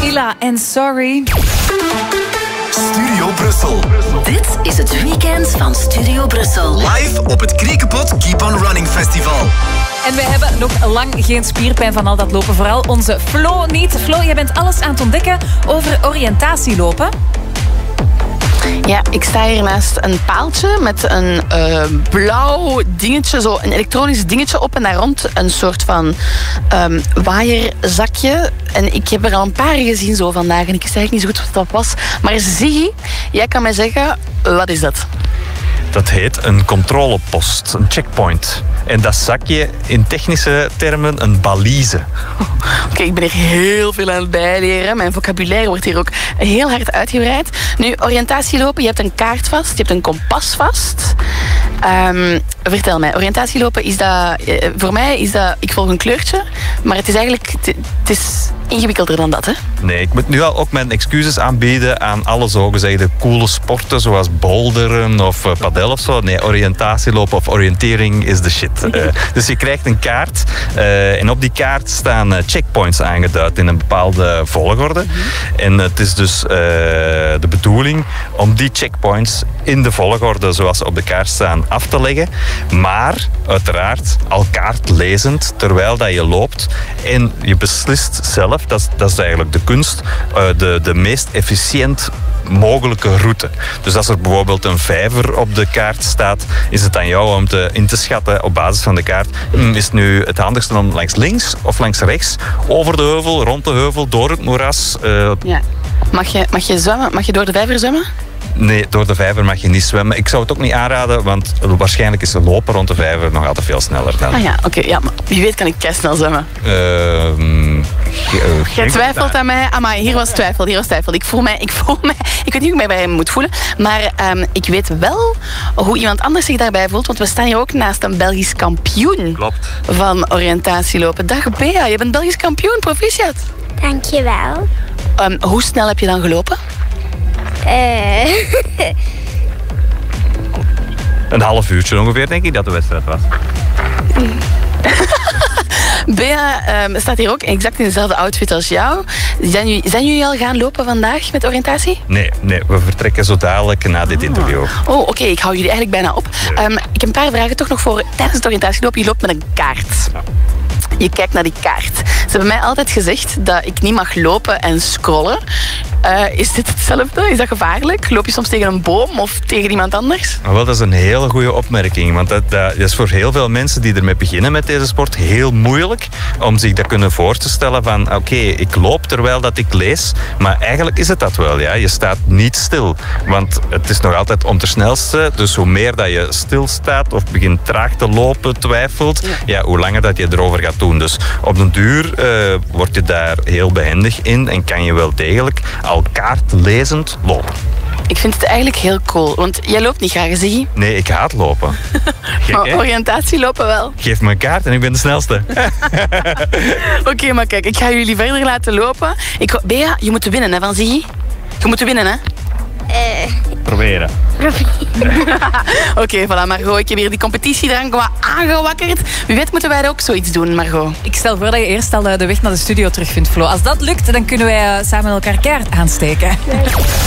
Camila en Sorry. Studio Brussel. Dit is het weekend van Studio Brussel. Live op het Kriekepot Keep on Running Festival. En wij hebben nog lang geen spierpijn van al dat lopen. Vooral onze Flo niet. Flo, jij bent alles aan het ontdekken over oriëntatielopen. Ja, ik sta hier naast een paaltje met een blauw dingetje, zo een elektronisch dingetje op en daar rond een soort van waaierzakje. En ik heb er al een paar gezien zo vandaag en ik wist eigenlijk niet zo goed wat dat was. Maar Ziggy, jij kan mij zeggen, wat is dat? Dat heet een controlepost, een checkpoint. En dat zakje in technische termen een balise. Oké, ik ben hier heel veel aan het bijleren. Mijn vocabulaire wordt hier ook heel hard uitgebreid. Nu, oriëntatielopen, je hebt een kaart vast, je hebt een kompas vast. Vertel mij, oriëntatielopen, is dat... voor mij is dat... Ik volg een kleurtje, maar het is eigenlijk... Het is ingewikkelder dan dat, hè? Nee, ik moet nu al ook mijn excuses aanbieden aan alle zogezegde coole sporten, zoals boulderen of padel of zo. Nee, oriëntatielopen of oriëntering is de shit. Dus je krijgt een kaart en op die kaart staan checkpoints aangeduid in een bepaalde volgorde. En het is dus de bedoeling om die checkpoints in de volgorde zoals ze op de kaart staan af te leggen. Maar uiteraard al kaartlezend terwijl dat je loopt. En je beslist zelf, dat is eigenlijk de kunst, de meest efficiënt mogelijke route. Dus als er bijvoorbeeld een vijver op de kaart staat, is het aan jou om in te schatten op basis van de kaart, is het nu het handigste om langs links of langs rechts, over de heuvel, rond de heuvel, door het moeras. Ja. Mag je zwemmen? Mag je door de vijver zwemmen? Nee, door de vijver mag je niet zwemmen. Ik zou het ook niet aanraden, want waarschijnlijk is lopen rond de vijver nog altijd veel sneller dan. Ah ja, oké. Ja, maar wie weet kan ik snel zwemmen. Jij twijfelt aan mij. Ah, maar hier was twijfel. Ik voel mij... Ik weet niet hoe ik mij bij hem moet voelen. Maar ik weet wel hoe iemand anders zich daarbij voelt. Want we staan hier ook naast een Belgisch kampioen. Klopt. Van oriëntatielopen. Dag Bea, je bent Belgisch kampioen. Proficiat. Dankjewel. Hoe snel heb je dan gelopen? Een half uurtje ongeveer, denk ik, dat de wedstrijd was. Bea staat hier ook exact in dezelfde outfit als jou. Zijn jullie al gaan lopen vandaag met oriëntatie? Nee, we vertrekken zo dadelijk na dit interview. Oh, oké, ik hou jullie eigenlijk bijna op. Ik heb een paar vragen toch nog voor tijdens het oriëntatielopen. Je loopt met een kaart. Ja. Je kijkt naar die kaart. Ze hebben mij altijd gezegd dat ik niet mag lopen en scrollen. Is dit hetzelfde? Is dat gevaarlijk? Loop je soms tegen een boom of tegen iemand anders? Wel, dat is een hele goede opmerking. Want dat is voor heel veel mensen die ermee beginnen met deze sport heel moeilijk om zich dat kunnen voor te stellen van oké, ik loop terwijl dat ik lees. Maar eigenlijk is het dat wel. Ja. Je staat niet stil. Want het is nog altijd om te snelste. Dus hoe meer dat je stilstaat of begint traag te lopen, twijfelt, ja, hoe langer dat je erover gaat doen. Dus op den duur word je daar heel behendig in en kan je wel degelijk al kaartlezend lopen. Ik vind het eigenlijk heel cool, want jij loopt niet graag, Ziggy. Nee, ik haat lopen. Maar oriëntatie lopen wel. Geef me een kaart en ik ben de snelste. Oké, maar kijk, ik ga jullie verder laten lopen. Bea, je moet winnen hè, van Ziggy. Je moet winnen, hè? Proberen. Oké, voilà, Margot. Ik heb hier die competitiedrang wat aangewakkerd. Wie weet moeten wij ook zoiets doen, Margot. Ik stel voor dat je eerst al de weg naar de studio terugvindt, Flo. Als dat lukt, dan kunnen wij samen elkaar keihard aansteken.